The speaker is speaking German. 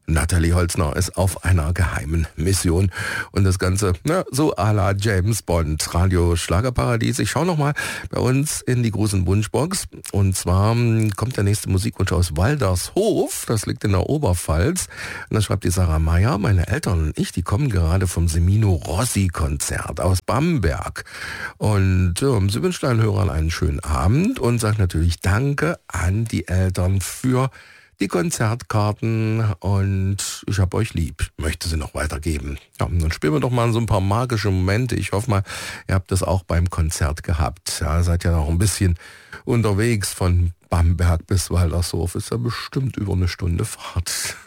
Natalie Holzner ist auf einer geheimen Mission. Und das Ganze, so à la James Bond, Radio Schlagerparadies. Ich schaue nochmal bei uns in die großen Wunschbox. Und zwar kommt der nächste Musikwunsch aus Waldershof. Das liegt in der Oberpfalz. Und da schreibt die Sarah Meyer, meine Eltern und ich, die kommen gerade vom Semino Rossi Konzert aus Bamberg. Und sie wünscht allen Hörern einen schönen Abend und sagt natürlich Danke an die Eltern für die Konzertkarten und ich hab euch lieb, möchte sie noch weitergeben. Ja, dann spielen wir doch mal so ein paar magische Momente. Ich hoffe mal, ihr habt das auch beim Konzert gehabt. Ja, seid ja noch ein bisschen unterwegs von Bamberg bis Waldershof. Ist ja bestimmt über eine Stunde Fahrt.